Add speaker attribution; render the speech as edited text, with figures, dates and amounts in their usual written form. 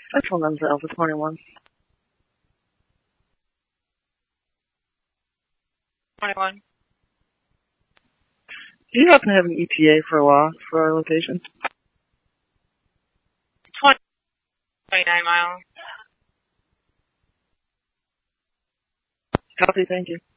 Speaker 1: Central Men's Alpha 21.
Speaker 2: 21.
Speaker 1: Do you happen to have an ETA for loss for our location?
Speaker 2: 29 miles.
Speaker 1: Copy, thank you.